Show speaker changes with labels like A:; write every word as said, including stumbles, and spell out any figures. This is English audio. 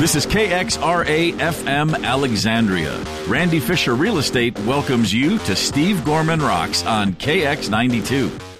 A: This is K X R A F M Alexandria. Randy Fisher Real Estate welcomes you to Steve Gorman Rocks on K X ninety-two.